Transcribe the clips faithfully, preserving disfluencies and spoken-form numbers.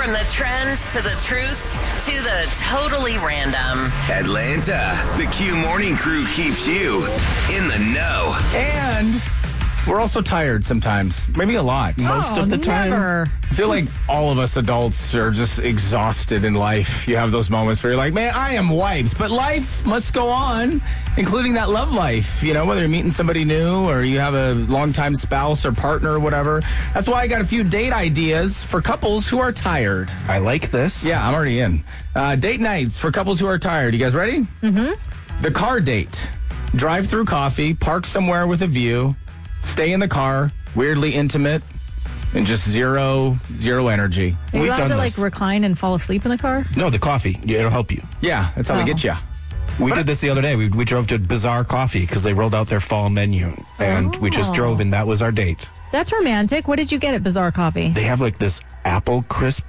From the trends to the truths to the totally random. Atlanta, the Q Morning Crew keeps you in the know. And we're also tired sometimes. Maybe a lot. Most oh, of the time. Never. I feel like all of us adults are just exhausted in life. You have those moments where you're like, man, I am wiped. But life must go on, including that love life. You know, whether you're meeting somebody new or you have a longtime spouse or partner or whatever. That's why I got a few date ideas for couples who are tired. I like this. Yeah, I'm already in. Uh, date nights for couples who are tired. You guys ready? Mm-hmm. The car date. Drive through coffee, park somewhere with a view, stay in the car, weirdly intimate, and just zero, zero energy. You We've have done to this. like recline and fall asleep in the car? No, the coffee. Yeah, it'll help you. Yeah, that's how they Oh. get you. We did this the other day. We, we drove to Bazaar Coffee because they rolled out their fall menu. And we just Oh. drove, and that was our date. That's romantic. What did you get at Bazaar Coffee? They have like this apple crisp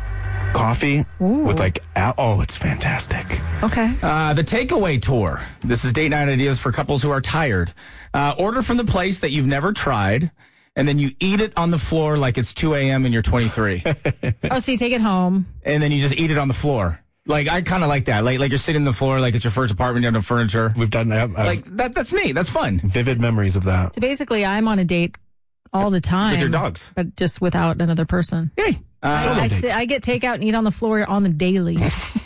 coffee Ooh. with like, a- oh, it's fantastic. Okay. Uh, the takeaway tour. This is date night ideas for couples who are tired. Uh, order from the place that you've never tried, and then you eat it on the floor like it's two a.m. and you're twenty-three. Oh, so you take it home. And then you just eat it on the floor. Like, I kind of like that. Like, like you're sitting on the floor like it's your first apartment, you have no furniture. We've done that. I've Like, that. that's neat. That's fun. vivid memories of that. So basically, I'm on a date all the time. With your dogs. But just without another person. Yay. Uh, Solo I, date. sit, I get takeout and eat on the floor on the daily.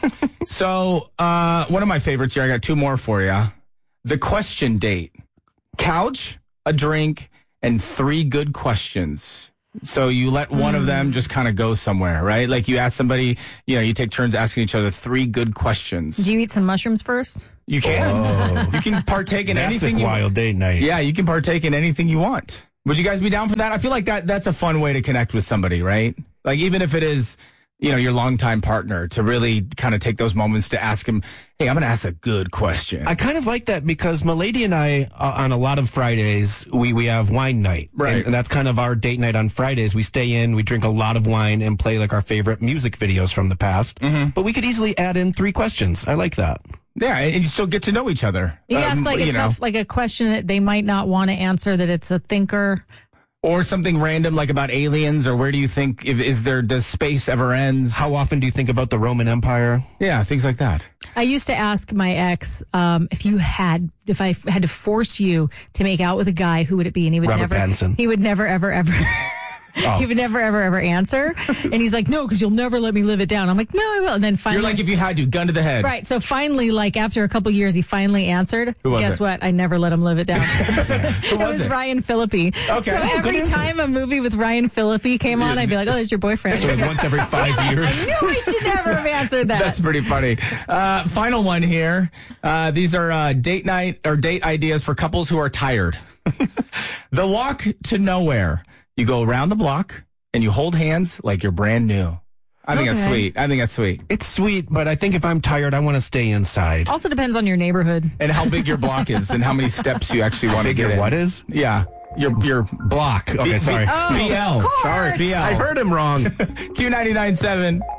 So, uh, one of my favorites here, I got two more for you. The question date. Couch, a drink, and three good questions. So you let one of them just kind of go somewhere, right? Like you ask somebody, you know, you take turns asking each other three good questions. Do you eat some mushrooms first? You can. You can partake in That's anything a you wild date night. Yeah, you can partake in anything you want. Would you guys be down for that? I feel like that that's a fun way to connect with somebody, right? Like even if it is, you know, your longtime partner, to really kind of take those moments to ask him, hey, I'm going to ask a good question. I kind of like that because Milady and I, uh, on a lot of Fridays, we, we have wine night. Right. And, and that's kind of our date night on Fridays. We stay in, we drink a lot of wine and play like our favorite music videos from the past. Mm-hmm. But we could easily add in three questions. I like that. Yeah, and you still get to know each other. You Um, ask like a you know, tough, like a question that they might not want to answer, that it's a thinker. or something random like about aliens, or where do you think, if is there, does space ever ends? How often do you think about the Roman Empire? Yeah, things like that. I used to ask my ex um, if you had, if I had to force you to make out with a guy, who would it be? And he would Robert never, Pattinson. he would never, ever, ever. Oh. He would never, ever, ever answer. And he's like, no, because you'll never let me live it down. I'm like, no, I will. And then finally. You're like, if you had to, gun to the head. Right. So finally, like after a couple years, he finally answered. Who was Guess it? what? I never let him live it down. Who It was it? Ryan Phillippe. Okay. So Oh, good every answer. time a movie with Ryan Phillippe came on, I'd be like, oh, there's your boyfriend. So like once every five years. I knew I should never have answered that. That's pretty funny. Uh, final one here. Uh, these are uh, date night or date ideas for couples who are tired. The walk to nowhere. You go around the block and you hold hands like you're brand new. I think that's Okay. sweet. I think that's sweet. It's sweet, but I think if I'm tired, I want to stay inside. Also depends on your neighborhood. And how big your block is and how many steps you actually want to Big get your in. what is? Yeah. Your, your Block. Okay, B- sorry. Oh, B L. of course. Sorry, B L. I heard him wrong. Q ninety-nine point seven.